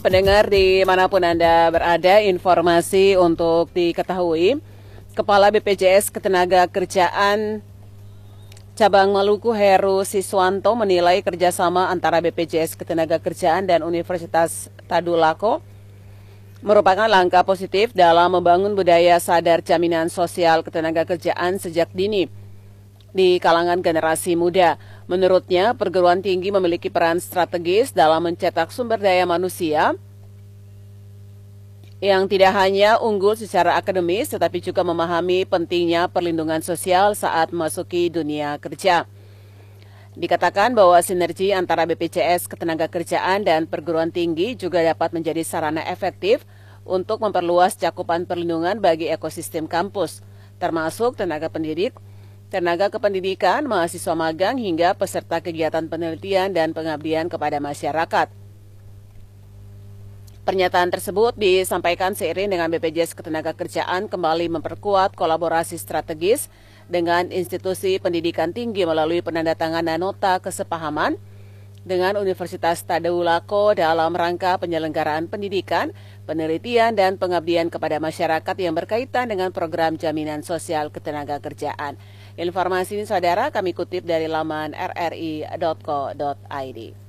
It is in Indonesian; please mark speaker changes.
Speaker 1: Pendengar dimanapun Anda berada, informasi untuk diketahui, Kepala BPJS Ketenagakerjaan Cabang Maluku Heru Siswanto menilai kerjasama antara BPJS Ketenagakerjaan dan Universitas Tadulako merupakan langkah positif dalam membangun budaya sadar jaminan sosial ketenagakerjaan sejak dini di kalangan generasi muda. Menurutnya, perguruan tinggi memiliki peran strategis dalam mencetak sumber daya manusia yang tidak hanya unggul secara akademis, tetapi juga memahami pentingnya perlindungan sosial saat memasuki dunia kerja. Dikatakan bahwa sinergi antara BPJS Ketenagakerjaan dan perguruan tinggi juga dapat menjadi sarana efektif untuk memperluas cakupan perlindungan bagi ekosistem kampus, termasuk tenaga pendidik, tenaga kependidikan, mahasiswa magang, hingga peserta kegiatan penelitian dan pengabdian kepada masyarakat. Pernyataan tersebut disampaikan seiring dengan BPJS Ketenagakerjaan kembali memperkuat kolaborasi strategis dengan institusi pendidikan tinggi melalui penandatanganan nota kesepahaman dengan Universitas Tadulako dalam rangka penyelenggaraan pendidikan, penelitian, dan pengabdian kepada masyarakat yang berkaitan dengan program jaminan sosial ketenagakerjaan. Informasi ini, saudara, kami kutip dari laman rri.co.id.